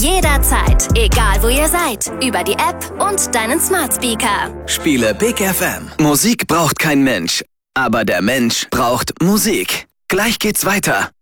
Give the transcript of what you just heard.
Jederzeit, egal wo ihr seid. Über die App und deinen Smart Speaker. Spiele Big FM. Musik braucht kein Mensch, aber der Mensch braucht Musik. Gleich geht's weiter.